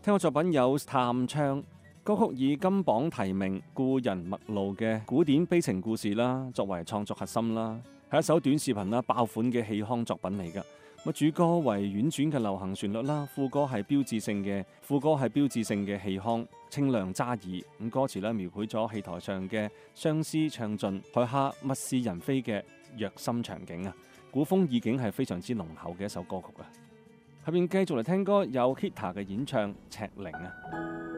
聽過作品有《探唱》，歌曲以金榜題名《故人陌路》嘅古典悲情故事啦，作為創作核心啦，係一首短視頻啦爆款嘅戲腔作品嚟㗎。主歌為婉轉嘅流行旋律啦，副歌係標誌性嘅戲腔，清亮揸耳。咁歌詞咧描繪咗戲台上嘅相思唱盡，台下物是人非嘅虐心場景啊！古風意境係非常之濃厚嘅一首歌曲啊！下邊繼續嚟聽歌，有 Kita 嘅演唱《赤伶》啊。